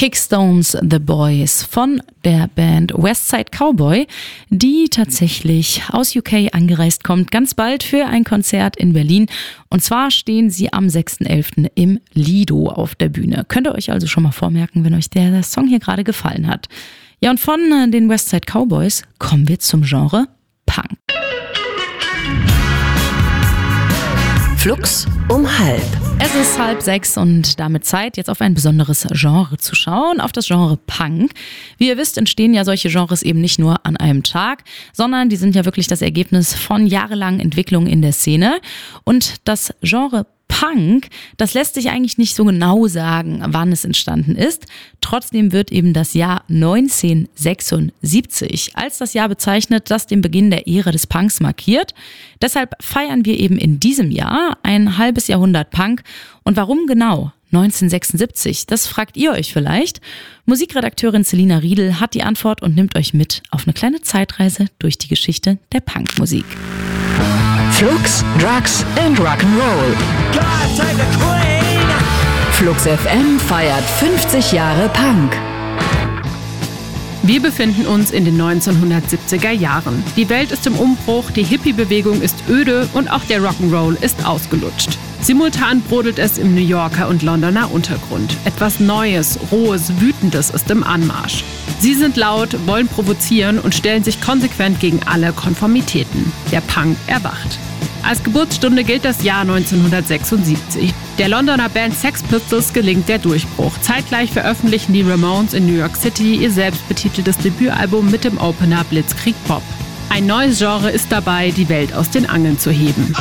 Kickstones The Boys von der Band Westside Cowboy, die tatsächlich aus UK angereist kommt, ganz bald für ein Konzert in Berlin. Und zwar stehen sie am 6.11. im Lido auf der Bühne. Könnt ihr euch also schon mal vormerken, wenn euch der Song hier gerade gefallen hat. Ja, und von den Westside Cowboys kommen wir zum Genre Punk. Flux um 5:30. Es ist 5:30 und damit Zeit, jetzt auf ein besonderes Genre zu schauen, auf das Genre Punk. Wie ihr wisst, entstehen ja solche Genres eben nicht nur an einem Tag, sondern die sind ja wirklich das Ergebnis von jahrelangen Entwicklungen in der Szene. Und das Genre Punk, das lässt sich eigentlich nicht so genau sagen, wann es entstanden ist. Trotzdem wird eben das Jahr 1976 als das Jahr bezeichnet, das den Beginn der Ära des Punks markiert. Deshalb feiern wir eben in diesem Jahr ein halbes Jahrhundert Punk. Und warum genau 1976? Das fragt ihr euch vielleicht. Musikredakteurin Selina Riedel hat die Antwort und nimmt euch mit auf eine kleine Zeitreise durch die Geschichte der Punkmusik. Flux, Drugs and Rock'n'Roll. Flux FM feiert 50 Jahre Punk. Wir befinden uns in den 1970er Jahren. Die Welt ist im Umbruch, die Hippie-Bewegung ist öde und auch der Rock'n'Roll ist ausgelutscht. Simultan brodelt es im New Yorker und Londoner Untergrund. Etwas Neues, Rohes, Wütendes ist im Anmarsch. Sie sind laut, wollen provozieren und stellen sich konsequent gegen alle Konformitäten. Der Punk erwacht. Als Geburtsstunde gilt das Jahr 1976. Der Londoner Band Sex Pistols gelingt der Durchbruch. Zeitgleich veröffentlichen die Ramones in New York City ihr selbstbetiteltes Debütalbum mit dem Opener Blitzkrieg Pop. Ein neues Genre ist dabei, die Welt aus den Angeln zu heben.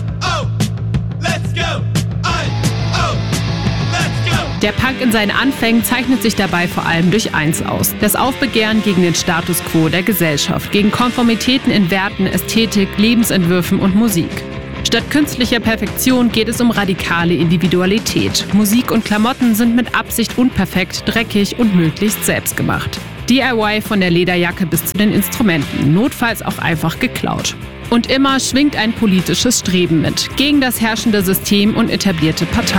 Der Punk in seinen Anfängen zeichnet sich dabei vor allem durch eins aus: das Aufbegehren gegen den Status quo der Gesellschaft, gegen Konformitäten in Werten, Ästhetik, Lebensentwürfen und Musik. Statt künstlicher Perfektion geht es um radikale Individualität. Musik und Klamotten sind mit Absicht unperfekt, dreckig und möglichst selbstgemacht. DIY von der Lederjacke bis zu den Instrumenten, notfalls auch einfach geklaut. Und immer schwingt ein politisches Streben mit, gegen das herrschende System und etablierte Parteien.